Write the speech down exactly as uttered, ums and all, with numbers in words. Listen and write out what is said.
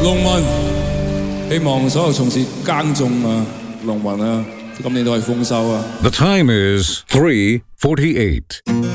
農民，希望所有從事耕種啊、農民啊，今年都係豐收啊。 The time is three forty-eight.